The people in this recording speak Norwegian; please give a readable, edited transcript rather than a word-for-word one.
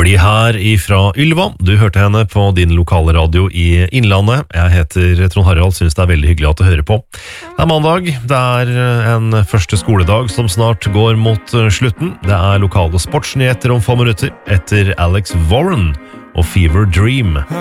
Bli her ifra Ylva. Du hørte henne på din lokale radio i Innlandet. Jeg heter Trond Harald, synes det veldig hyggelig at du hører på. Det mandag, det en første skoledag som snart går mot slutten. Det lokale sportsnyheter om få minutter etter Alex Warren og Fever Dream.